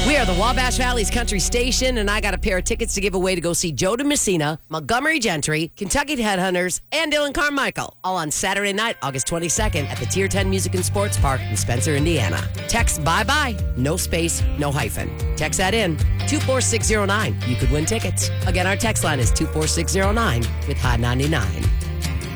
We are the Wabash Valley's country station, and I got a pair of tickets to give away to go see Joe DeMessina, Montgomery Gentry, Kentucky Headhunters, and Dylan Carmichael, all on Saturday night, August 22nd at the Tier 10 Music and Sports Park in Spencer, Indiana. Text bye-bye, no space, no hyphen. Text that in, 24609. You could win tickets. Again, our text line is 24609 with High 99.